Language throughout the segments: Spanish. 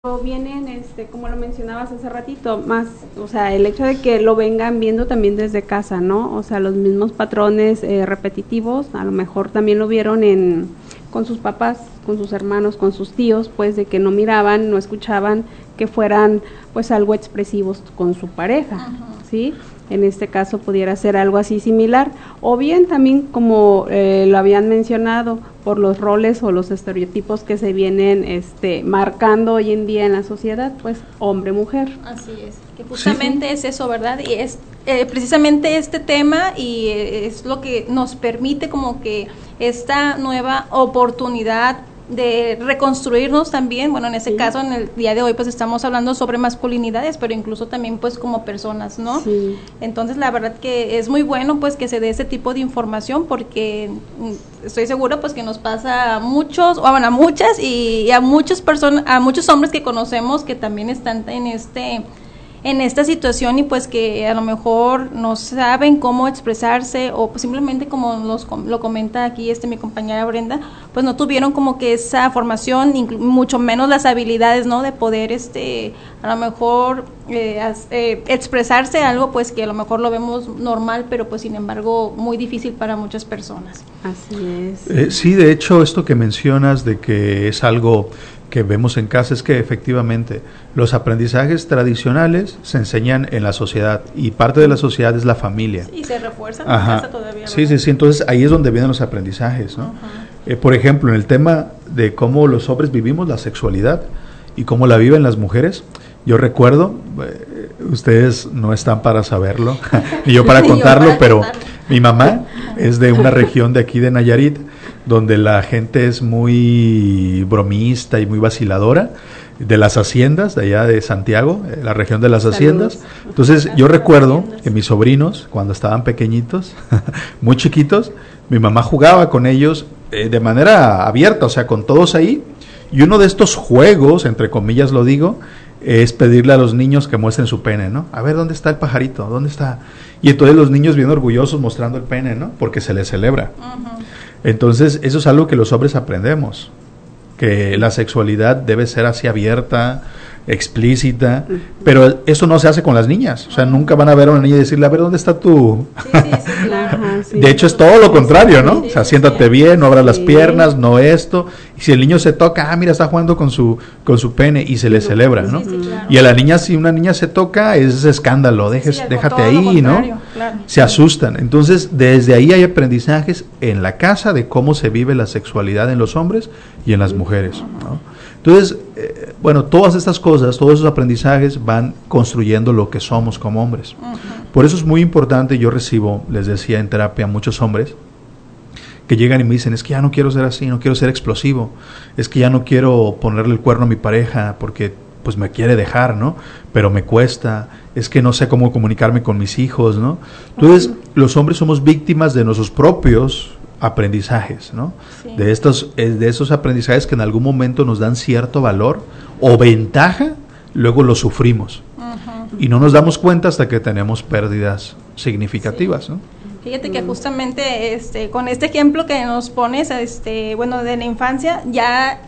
vienen, como lo mencionabas hace ratito, más, o sea, el hecho de que lo vengan viendo también desde casa, ¿no? O sea, los mismos patrones repetitivos, a lo mejor también lo vieron con sus papás, con sus hermanos, con sus tíos, pues de que no miraban, no escuchaban que fueran pues algo expresivos con su pareja, ¿sí? En este caso pudiera ser algo así similar, o bien también como lo habían mencionado, por los roles o los estereotipos que se vienen marcando hoy en día en la sociedad, pues hombre-mujer. Así es, que justamente es eso, ¿verdad? Y es precisamente este tema y es lo que nos permite como que esta nueva oportunidad de reconstruirnos también, bueno, en ese caso, en el día de hoy, pues estamos hablando sobre masculinidades, pero incluso también, pues, como personas, ¿no? Sí. Entonces, la verdad que es muy bueno, pues, que se dé ese tipo de información, porque estoy segura, pues, que nos pasa a muchos, o bueno, a muchas, y a muchas personas, a muchos hombres que conocemos que también están en esta situación y pues que a lo mejor no saben cómo expresarse o pues simplemente como lo comenta aquí mi compañera Brenda, pues no tuvieron como que esa formación, mucho menos las habilidades, ¿no? De poder a lo mejor expresarse algo pues que a lo mejor lo vemos normal, pero pues sin embargo muy difícil para muchas personas. Así es. Sí, de hecho esto que mencionas de que es algo que vemos en casa es que efectivamente los aprendizajes tradicionales se enseñan en la sociedad y parte de la sociedad es la familia. Sí, se refuerzan en casa todavía. Sí, entonces ahí es donde vienen los aprendizajes, ¿no? Por ejemplo, en el tema de cómo los hombres vivimos la sexualidad y cómo la viven las mujeres, yo recuerdo, ustedes no están para saberlo, ni yo para contarlo, pero mi mamá es de una región de aquí de Nayarit, donde la gente es muy bromista y muy vaciladora, de las haciendas, de allá de Santiago, la región de las haciendas. Entonces yo recuerdo que mis sobrinos, cuando estaban pequeñitos, muy chiquitos, mi mamá jugaba con ellos de manera abierta, o sea, con todos ahí, y uno de estos juegos, entre comillas lo digo, es pedirle a los niños que muestren su pene, ¿no? A ver, ¿dónde está el pajarito? ¿Dónde está? Y entonces los niños bien orgullosos mostrando el pene, ¿no? Porque se les celebra. Entonces, eso es algo que los hombres aprendemos, que la sexualidad debe ser así abierta, explícita, pero eso no se hace con las niñas, o sea, nunca van a ver a una niña y decirle, a ver, ¿dónde está tu...? Sí, claro. De hecho, es todo lo contrario, ¿no? O sea, siéntate bien, no abras las piernas, no esto, y si el niño se toca, mira, está jugando con su pene, y se le celebra, ¿no? Claro. Y a la niña, si una niña se toca, es escándalo, déjate ahí, ¿no? Claro. Se asustan. Entonces, desde ahí hay aprendizajes en la casa de cómo se vive la sexualidad en los hombres y en las mujeres, ¿no? Entonces, bueno, todas estas cosas, todos esos aprendizajes van construyendo lo que somos como hombres. Por eso es muy importante, yo recibo, les decía en terapia, muchos hombres que llegan y me dicen, es que ya no quiero ser así, no quiero ser explosivo, es que ya no quiero ponerle el cuerno a mi pareja porque pues me quiere dejar, ¿no? Pero me cuesta, es que no sé cómo comunicarme con mis hijos, ¿no? Entonces, los hombres somos víctimas de nuestros propios aprendizajes, ¿no? Sí. De esos aprendizajes que en algún momento nos dan cierto valor o ventaja, luego lo sufrimos. Y no nos damos cuenta hasta que tenemos pérdidas significativas, ¿no? Fíjate que justamente con este ejemplo que nos pones, bueno, de la infancia, ya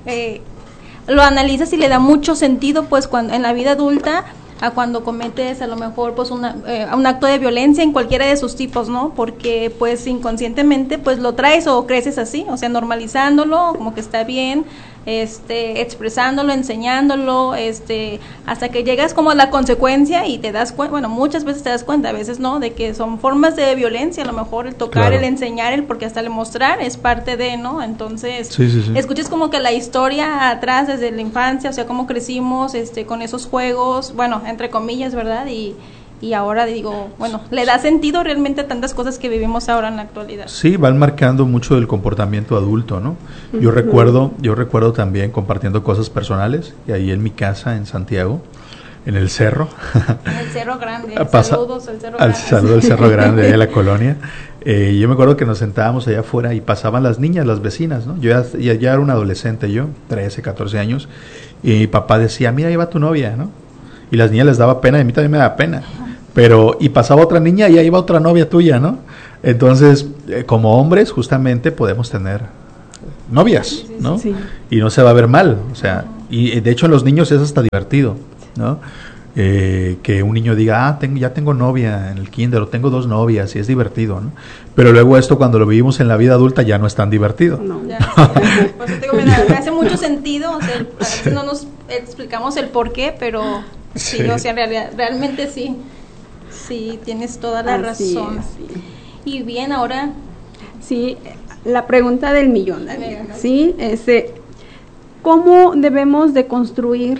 lo analizas y le da mucho sentido, pues, cuando en la vida adulta, a cuando cometes a lo mejor pues un acto de violencia en cualquiera de sus tipos, ¿no? Porque pues inconscientemente pues lo traes o creces así, o sea, normalizándolo, como que está bien, expresándolo, enseñándolo, hasta que llegas como a la consecuencia y te das cuenta, bueno, muchas veces te das cuenta, a veces no, de que son formas de violencia, a lo mejor el tocar, claro, el enseñar, porque hasta el mostrar es parte de, ¿no? Entonces, sí. Escuchas como que la historia atrás desde la infancia, o sea, cómo crecimos, con esos juegos, bueno, entre comillas, ¿verdad? Y ahora digo, bueno, le da sentido realmente a tantas cosas que vivimos ahora en la actualidad. Sí, van marcando mucho del comportamiento adulto, ¿no? Yo recuerdo también compartiendo cosas personales, y ahí en mi casa en Santiago, en el cerro. En el Cerro Grande, saludos al Cerro Grande. Saludo al Cerro Grande, de la colonia. Yo me acuerdo que nos sentábamos allá afuera y pasaban las niñas, las vecinas, ¿no? Yo ya era un adolescente, 13, 14 años, y mi papá decía, mira, ahí va tu novia, ¿no? Y las niñas les daba pena, y a mí también me daba pena. Pero, y pasaba otra niña y ahí iba otra novia tuya, ¿no? Entonces, como hombres, justamente podemos tener novias, ¿no? Sí. Y no se va a ver mal, o sea, Y de hecho en los niños es hasta divertido, ¿no? Que un niño diga, ya tengo novia en el kinder, o tengo 2 novias, y es divertido, ¿no? Pero luego esto cuando lo vivimos en la vida adulta ya no es tan divertido. No. Pues digo, me hace mucho sentido, o sea, a veces no nos explicamos el por qué, pero sí, o sea, realmente sí, tienes toda la razón. Sí. Y bien, ahora... Sí, la pregunta del millón, Daniel, ¿sí? ¿Cómo debemos de construir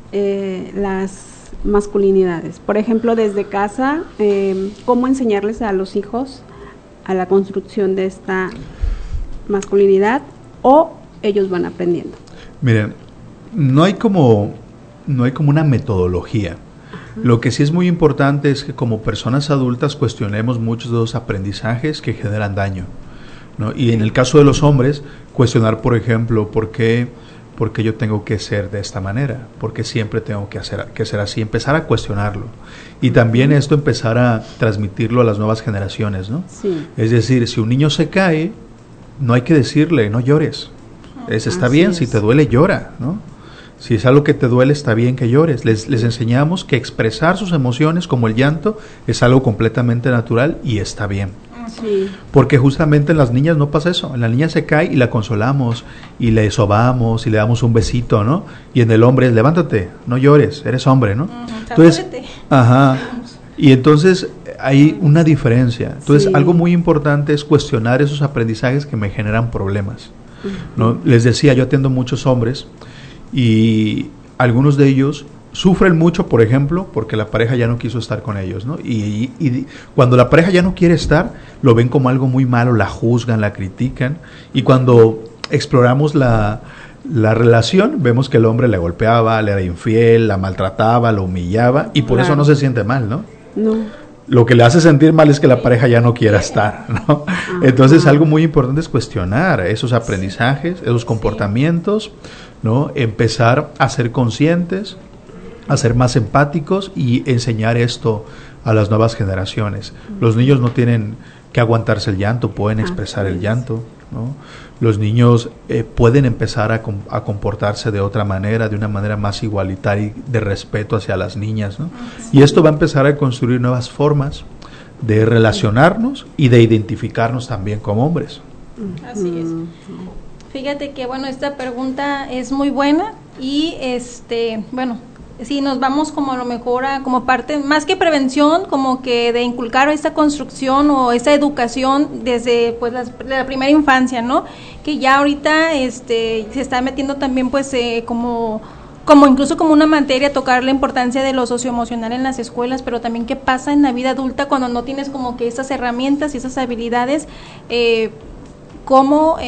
las masculinidades? Por ejemplo, desde casa, ¿cómo enseñarles a los hijos a la construcción de esta masculinidad, o ellos van aprendiendo? Miren, no hay como una metodología. Lo que sí es muy importante es que como personas adultas cuestionemos muchos de los aprendizajes que generan daño, ¿no? Y en el caso de los hombres, cuestionar, por ejemplo, ¿por qué yo tengo que ser de esta manera? ¿Por qué siempre tengo que ser así? Empezar a cuestionarlo. Y también esto empezar a transmitirlo a las nuevas generaciones, ¿no? Sí. Es decir, si un niño se cae, no hay que decirle, no llores. Está bien, si te duele, llora, ¿no? Si es algo que te duele, está bien que llores. Les enseñamos que expresar sus emociones, como el llanto, es algo completamente natural y está bien. Sí. Porque justamente en las niñas no pasa eso. En la niña se cae y la consolamos y le sobamos y le damos un besito, ¿no? Y en el hombre es, levántate, no llores, eres hombre, ¿no? Entonces, y entonces hay una diferencia. Entonces, algo muy importante es cuestionar esos aprendizajes que me generan problemas, ¿no? Les decía, yo atiendo muchos hombres y algunos de ellos sufren mucho, por ejemplo, porque la pareja ya no quiso estar con ellos, ¿no? Y cuando la pareja ya no quiere estar, lo ven como algo muy malo, la juzgan, la critican, y cuando exploramos la relación, vemos que el hombre le golpeaba, le era infiel, la maltrataba, lo humillaba, y por eso no se siente mal, ¿no? No. Lo que le hace sentir mal es que la pareja ya no quiera estar, ¿no? Entonces, algo muy importante es cuestionar esos aprendizajes, esos comportamientos, ¿no? Empezar a ser conscientes, a ser más empáticos y enseñar esto a las nuevas generaciones. Los niños no tienen que aguantarse el llanto, pueden expresar el llanto, ¿no? Los niños pueden empezar a comportarse de otra manera, de una manera más igualitaria y de respeto hacia las niñas, ¿no? Y esto va a empezar a construir nuevas formas de relacionarnos y de identificarnos también como hombres. Así es. Fíjate que, bueno, esta pregunta es muy buena y, bueno, sí, nos vamos como a lo mejor como parte, más que prevención, como que de inculcar esta construcción o esta educación desde pues la primera infancia, ¿no? Que ya ahorita se está metiendo también pues como incluso como una materia, tocar la importancia de lo socioemocional en las escuelas, pero también qué pasa en la vida adulta cuando no tienes como que esas herramientas y esas habilidades, cómo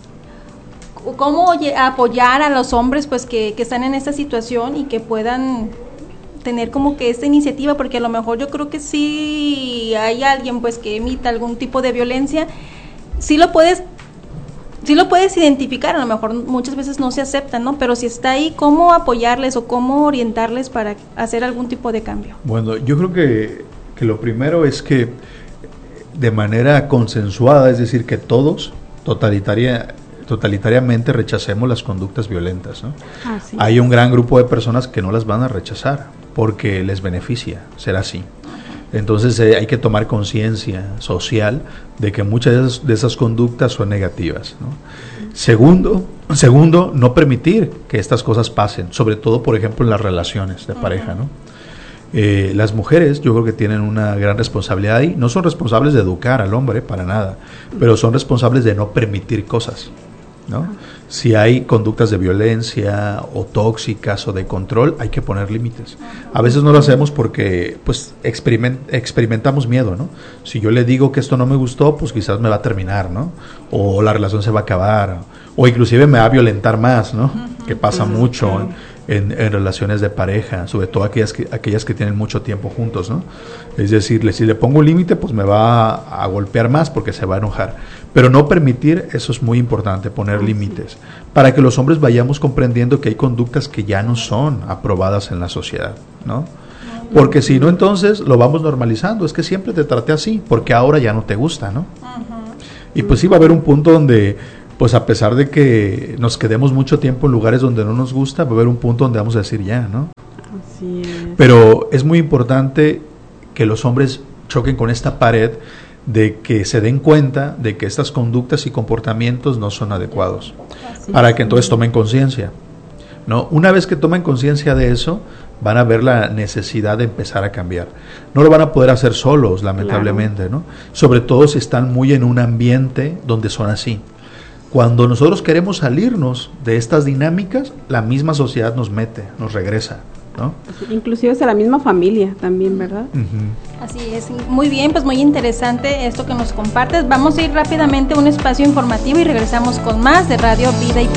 apoyar a los hombres pues que están en esta situación y que puedan tener como que esta iniciativa, porque a lo mejor yo creo que si hay alguien pues que emita algún tipo de violencia, sí lo puedes identificar, a lo mejor muchas veces no se aceptan, ¿no? Pero si está ahí, ¿cómo apoyarles o cómo orientarles para hacer algún tipo de cambio? Bueno, yo creo que lo primero es que de manera consensuada, es decir, que todos totalitariamente rechacemos las conductas violentas, ¿no? Sí. Hay un gran grupo de personas que no las van a rechazar porque les beneficia ser así. Entonces hay que tomar conciencia social de que muchas de esas conductas son negativas, ¿no? Segundo, no permitir que estas cosas pasen, sobre todo, por ejemplo, en las relaciones de pareja, ¿no? Las mujeres yo creo que tienen una gran responsabilidad ahí. No son responsables de educar al hombre para nada, pero son responsables de no permitir cosas, ¿no? Si hay conductas de violencia o tóxicas o de control, hay que poner límites. A veces no lo hacemos porque pues experimentamos miedo, ¿no? Si yo le digo que esto no me gustó, pues quizás me va a terminar, ¿no? O la relación se va a acabar, o inclusive me va a violentar más, ¿no? Que pasa mucho en relaciones de pareja, sobre todo aquellas que tienen mucho tiempo juntos, ¿no? Es decir, si le pongo un límite, pues me va a golpear más porque se va a enojar. Pero no permitir, eso es muy importante, poner límites, para que los hombres vayamos comprendiendo que hay conductas que ya no son aprobadas en la sociedad, ¿no? Porque si no, entonces lo vamos normalizando. Es que siempre te traté así, porque ahora ya no te gusta, ¿no? Y pues sí va a haber un punto donde pues a pesar de que nos quedemos mucho tiempo en lugares donde no nos gusta, va a haber un punto donde vamos a decir ya, ¿no? Así es. Pero es muy importante que los hombres choquen con esta pared de que se den cuenta de que estas conductas y comportamientos no son adecuados, para que entonces tomen conciencia, ¿no? Una vez que tomen conciencia de eso, van a ver la necesidad de empezar a cambiar. No lo van a poder hacer solos, lamentablemente, claro, ¿no? Sobre todo si están muy en un ambiente donde son así. Cuando nosotros queremos salirnos de estas dinámicas, la misma sociedad nos mete, nos regresa, ¿no? Inclusive es de la misma familia también, ¿verdad? Uh-huh. Así es, muy bien, pues muy interesante esto que nos compartes. Vamos a ir rápidamente a un espacio informativo y regresamos con más de Radio Vida y